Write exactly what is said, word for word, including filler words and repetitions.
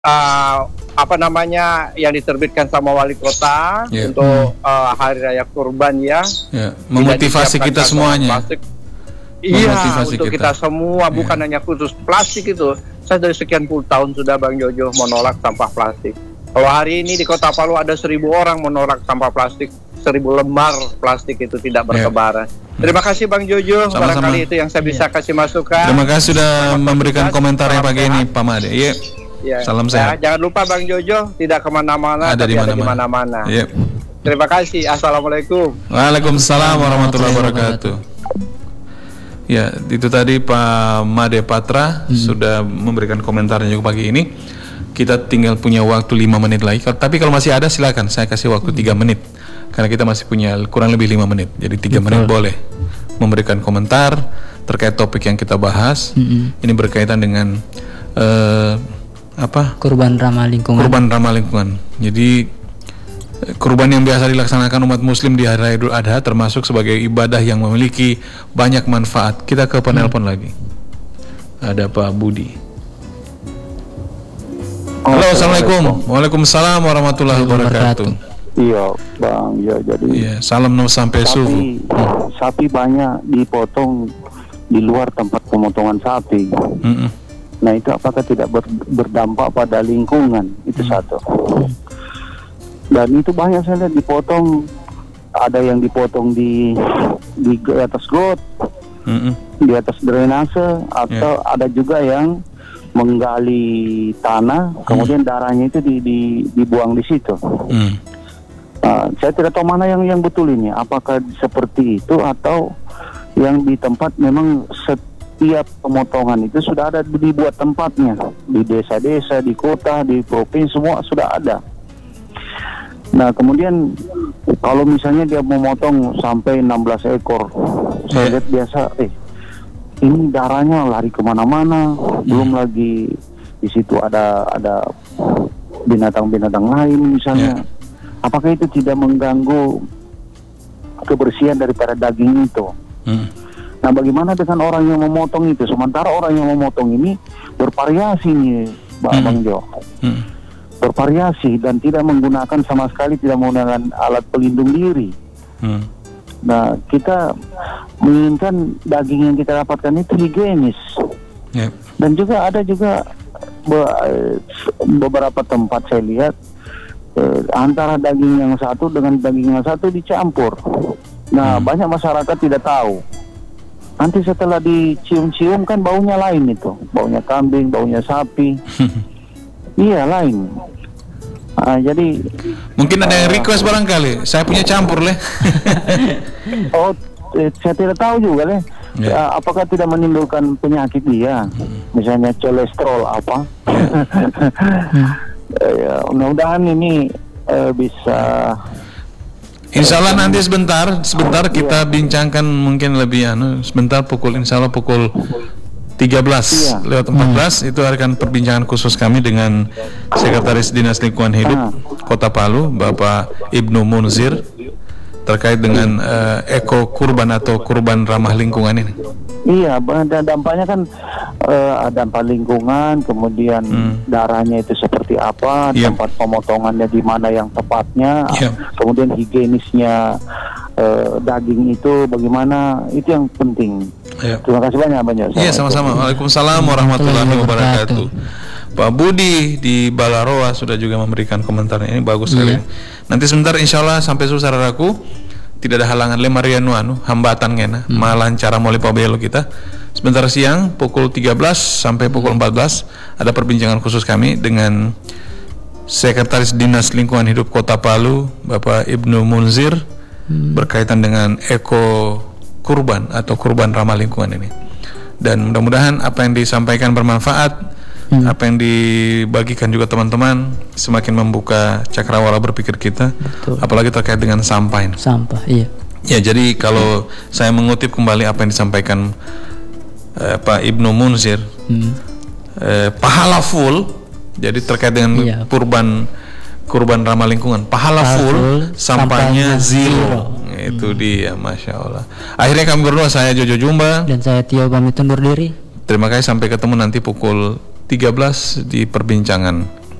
Uh, apa namanya yang diterbitkan sama wali kota yeah. untuk uh, hari raya kurban ya, yeah. memotivasi kita semuanya. Iya, untuk kita, kita semua yeah. bukan hanya khusus plastik itu. Saya dari sekian puluh tahun sudah Bang Jojo menolak sampah plastik. Kalau hari ini di Kota Palu ada seribu orang menolak sampah plastik, seribu lembar plastik itu tidak bertebaran. Yeah. Terima kasih Bang Jojo, sama-sama. Barangkali itu yang saya bisa yeah. kasih masukan. Terima kasih sudah Terima memberikan komentarnya pagi ini Pak Made. Yeah. Ya, salam sehat. Ya, jangan lupa Bang Jojo tidak kemana-mana, ada di mana-mana. mana-mana. Yep. Terima kasih. Assalamualaikum. Waalaikumsalam warahmatullahi wabarakatuh. Ya, itu tadi Pak Made Patra hmm. sudah memberikan komentarnya juga pagi ini. Kita tinggal punya waktu lima menit lagi. Tapi kalau masih ada silakan saya kasih waktu tiga menit. Karena kita masih punya kurang lebih lima menit. Jadi tiga menit boleh memberikan komentar terkait topik yang kita bahas. Hmm. Ini berkaitan dengan uh, apa? Kurban ramah lingkungan. Kurban ramah lingkungan. Jadi kurban yang biasa dilaksanakan umat muslim di hari Idul Adha termasuk sebagai ibadah yang memiliki banyak manfaat. Kita ke penelpon hmm. lagi. Ada Pak Budi. Oh, halo, assalamualaikum. Waalaikumsalam warahmatullahi wabarakatuh. Iya, Bang. Ya, jadi. Iya, salam no sampai sapi, subuh. Hmm. Sapi banyak dipotong di luar tempat pemotongan sapi. Hmm. Nah itu apakah tidak ber, berdampak pada lingkungan? Itu hmm. satu. Dan itu banyak saya lihat dipotong, ada yang dipotong di di atas got, hmm. di atas drainase, atau yeah. ada juga yang menggali tanah, kemudian hmm. darahnya itu di, di, dibuang di situ. Hmm. Uh, saya tidak tahu mana yang yang betul ini. Apakah seperti itu atau yang di tempat memang set tiap pemotongan itu sudah ada dibuat tempatnya di desa-desa, di kota, di provinsi semua sudah ada. Nah kemudian kalau misalnya dia memotong sampai enam belas ekor, yeah. saya lihat biasa, eh ini darahnya lari kemana-mana, hmm. belum lagi di situ ada ada binatang-binatang lain misalnya. Yeah. Apakah itu tidak mengganggu kebersihan daripada daging itu? Hmm. Nah, bagaimana dengan orang yang memotong itu? Sementara orang yang memotong ini bervariasi nih, Bang hmm. Bang Jo. Hmm. Bervariasi dan tidak menggunakan sama sekali, tidak menggunakan alat pelindung diri. Hmm. Nah, kita menginginkan daging yang kita dapatkan itu higienis. Yep. Dan juga ada juga be- beberapa tempat saya lihat eh, antara daging yang satu dengan daging yang satu dicampur. Nah, hmm. banyak masyarakat tidak tahu. Nanti setelah dicium-cium kan baunya lain itu, baunya kambing, baunya sapi, iya lain. Nah, jadi mungkin ada yang request barangkali, saya punya campur leh. Oh, eh, saya tidak tahu juga leh. Yeah. Uh, apakah tidak menimbulkan penyakit dia, hmm. misalnya kolesterol apa? Yeah. uh, ya, mudah-mudahan ini uh, bisa. Insya Allah nanti sebentar, sebentar kita bincangkan mungkin lebih anu, sebentar pukul insya Allah pukul tiga belas iya. lewat empat belas hmm. itu akan perbincangan khusus kami dengan Sekretaris Dinas Lingkungan Hidup ah. Kota Palu, Bapak Ibnu Munzir, terkait dengan uh, eko kurban atau kurban ramah lingkungan ini. Iya, dampaknya kan uh, dampak lingkungan, kemudian hmm. darahnya itu seperti apa, yep. tempat pemotongannya di mana yang tepatnya, yep. kemudian higienisnya uh, daging itu bagaimana, itu yang penting. Yep. Terima kasih banyak banyak. Iya, sama-sama. Waalaikumsalam warahmatullahi wabarakatuh. Pak Budi di Balaroa sudah juga memberikan komentarnya, ini bagus sekali. Yeah. Nanti sebentar insya Allah sampai susah saudaraku. Tidak ada halangan lemarianu anu hambatan ngena hmm. malancara moli pabelo kita. Sebentar siang pukul tiga belas sampai pukul empat belas ada perbincangan khusus kami dengan Sekretaris Dinas Lingkungan Hidup Kota Palu, Bapak Ibnu Munzir, hmm. berkaitan dengan eko kurban atau kurban ramah lingkungan ini. Dan mudah-mudahan apa yang disampaikan bermanfaat. Hmm. Apa yang dibagikan juga teman-teman semakin membuka cakrawala berpikir kita. Betul. Apalagi terkait dengan sampah ini. Sampah, iya. Ya, jadi kalau hmm. saya mengutip kembali apa yang disampaikan eh, Pak Ibnu Munzir, hmm. eh, pahala full. Jadi terkait dengan iya. kurban kurban ramah lingkungan, pahala full, full sampahnya, sampahnya zero. zero. Itu hmm. dia, masya Allah. Akhirnya kami berdua, saya Jojo Jumba dan saya Tio pamit undur diri. Terima kasih, sampai ketemu nanti pukul tiga belas di perbincangan